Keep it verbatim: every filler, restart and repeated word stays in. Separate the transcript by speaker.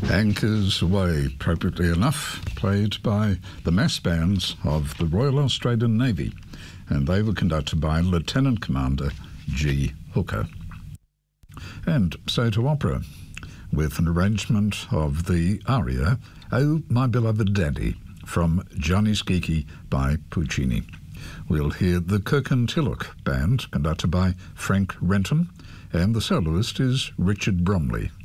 Speaker 1: Anchors Weigh, appropriately enough, played by the mass bands of the Royal Australian Navy, and they were conducted by Lieutenant Commander G. Hooker. And so to opera, with an arrangement of the aria "Oh My Beloved Daddy" from Gianni Schicchi by Puccini. We'll hear the Kirkintilloch Band, conducted by Frank Renton, and the soloist is Richard Bromley.